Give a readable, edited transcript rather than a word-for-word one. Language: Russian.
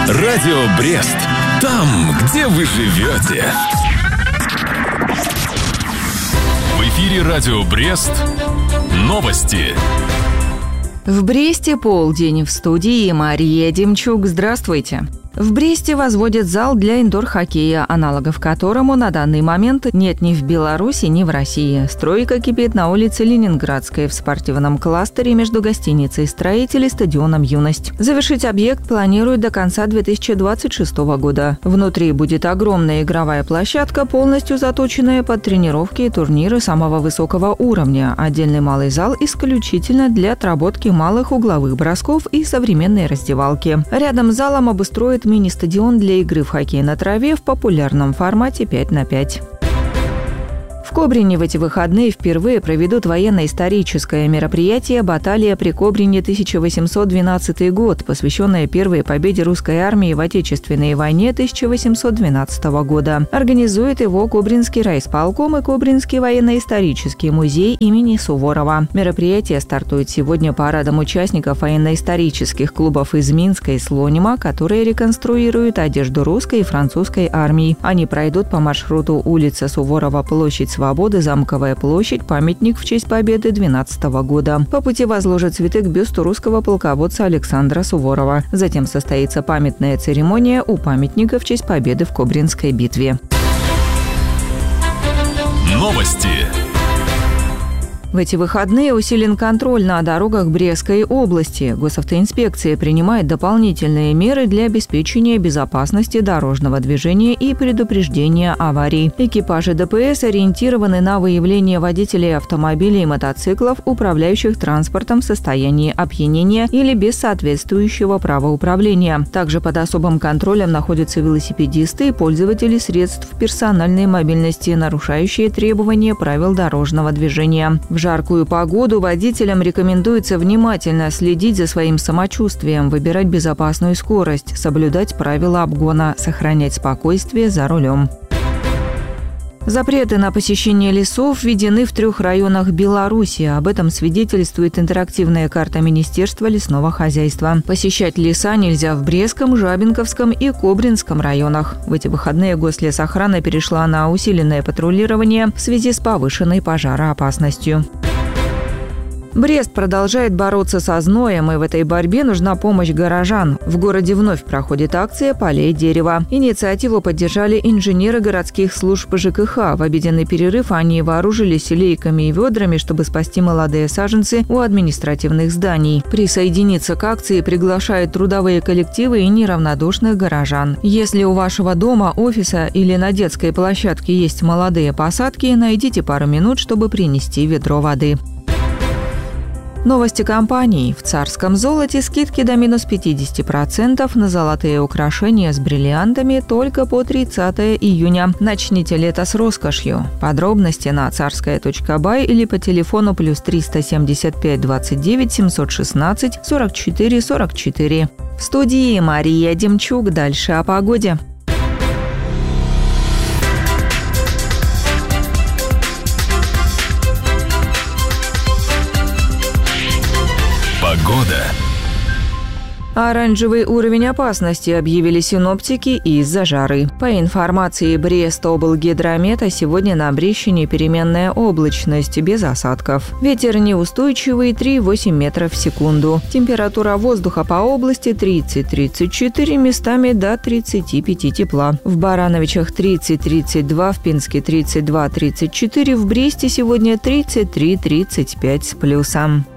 Радио Брест. Там, где вы живете. В эфире Радио Брест. Новости. В Бресте полдень. В студии Мария Демчук. Здравствуйте. В Бресте возводят зал для индор-хоккея, аналогов которому на данный момент нет ни в Беларуси, ни в России. Стройка кипит на улице Ленинградской в спортивном кластере между гостиницей «Строитель» и стадионом «Юность». Завершить объект планируют до конца 2026 года. Внутри будет огромная игровая площадка, полностью заточенная под тренировки и турниры самого высокого уровня. Отдельный малый зал исключительно для отработки малых угловых бросков и современной раздевалки. Рядом с залом обустроят мини-стадион для игры в хоккей на траве в популярном формате 5х5. В Кобрине в эти выходные впервые проведут военно-историческое мероприятие «Баталия при Кобрине 1812 год», посвященное первой победе русской армии в Отечественной войне 1812 года. Организует его Кобринский райисполком и Кобринский военно-исторический музей имени Суворова. Мероприятие стартует сегодня парадом участников военно-исторических клубов из Минска и Слонима, которые реконструируют одежду русской и французской армии. Они пройдут по маршруту улица Суворова, площадь Свободы, Замковая площадь, памятник в честь победы 12 года. По пути возложат цветы к бюсту русского полководца Александра Суворова. Затем состоится памятная церемония у памятника в честь победы в Кобринской битве. Новости. В эти выходные усилен контроль на дорогах Брестской области. Госавтоинспекция принимает дополнительные меры для обеспечения безопасности дорожного движения и предупреждения аварий. Экипажи ДПС ориентированы на выявление водителей автомобилей и мотоциклов, управляющих транспортом в состоянии опьянения или без соответствующего права управления. Также под особым контролем находятся велосипедисты и пользователи средств персональной мобильности, нарушающие требования правил дорожного движения. В жаркую погоду водителям рекомендуется внимательно следить за своим самочувствием, выбирать безопасную скорость, соблюдать правила обгона, сохранять спокойствие за рулем. Запреты на посещение лесов введены в 3 районах Беларуси. Об этом свидетельствует интерактивная карта Министерства лесного хозяйства. Посещать леса нельзя в Брестском, Жабинковском и Кобринском районах. В эти выходные гослесохрана перешла на усиленное патрулирование в связи с повышенной пожароопасностью. Брест продолжает бороться со зноем, и в этой борьбе нужна помощь горожан. В городе вновь проходит акция «Полей дерева». Инициативу поддержали инженеры городских служб ЖКХ. В обеденный перерыв они вооружились лейками и ведрами, чтобы спасти молодые саженцы у административных зданий. Присоединиться к акции приглашают трудовые коллективы и неравнодушных горожан. Если у вашего дома, офиса или на детской площадке есть молодые посадки, найдите пару минут, чтобы принести ведро воды. Новости компаний. В Царском золоте скидки до минус 50% на золотые украшения с бриллиантами только по 30 июня. Начните лето с роскошью. Подробности на царская.бай или по телефону +375 29 716 44 44. В студии Мария Демчук. Дальше о погоде. Погода. Оранжевый уровень опасности объявили синоптики из-за жары. По информации Брест-облгидромета, сегодня на Брещине переменная облачность без осадков. Ветер неустойчивый 3,8 метров в секунду. Температура воздуха по области 30-34, местами до 35 тепла. В Барановичах 30-32, в Пинске 32-34, в Бресте сегодня 33-35 с плюсом.